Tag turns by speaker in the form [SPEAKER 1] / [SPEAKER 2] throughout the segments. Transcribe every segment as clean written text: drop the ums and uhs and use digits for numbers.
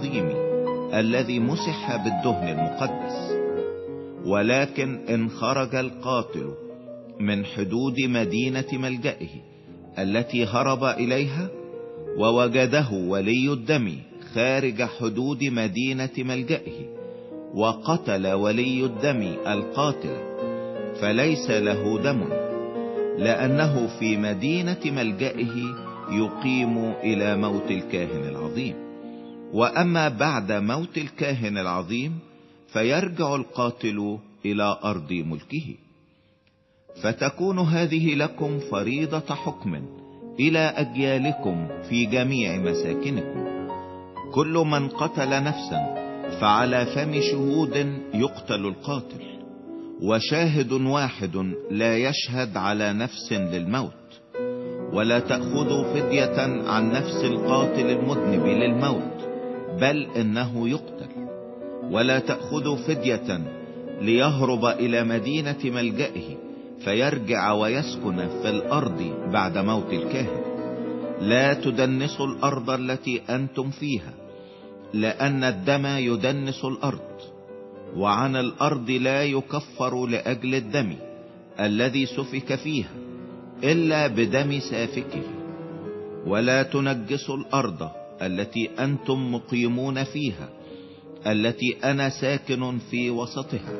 [SPEAKER 1] العظيم الذي مسح بالدهن المقدس. ولكن إن خرج القاتل من حدود مدينة ملجئه التي هرب إليها، ووجده ولي الدم خارج حدود مدينة ملجئه، وقتل ولي الدم القاتل، فليس له دم، لأنه في مدينة ملجئه يقيم إلى موت الكاهن العظيم. وأما بعد موت الكاهن العظيم فيرجع القاتل إلى أرض ملكه. فتكون هذه لكم فريضة حكم إلى أجيالكم في جميع مساكنكم: كل من قتل نفسا فعلى فم شهود يقتل القاتل، وشاهد واحد لا يشهد على نفس للموت. ولا تأخذوا فدية عن نفس القاتل المذنب للموت، بل إنه يقتل. ولا تأخذوا فدية ليهرب إلى مدينة ملجئه فيرجع ويسكن في الأرض بعد موت الكاهن. لا تدنسوا الأرض التي أنتم فيها، لأن الدم يدنس الأرض، وعن الأرض لا يكفر لأجل الدم الذي سفك فيها إلا بدم سافكه. ولا تنجسوا الأرض التي أنتم مقيمون فيها، التي أنا ساكن في وسطها.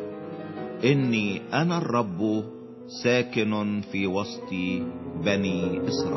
[SPEAKER 1] إني أنا الرب ساكن في وسط بني إسرائيل.